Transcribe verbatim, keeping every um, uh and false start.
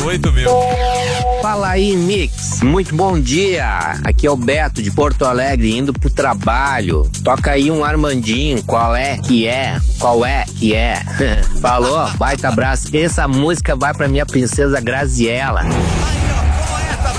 oito mil. Fala aí, Mix. Muito bom dia. Aqui é o Beto de Porto Alegre, indo pro trabalho. Toca aí um Armandinho. Qual é que é? Qual é que é? Falou, baita abraço. Essa música vai pra minha princesa Graziella.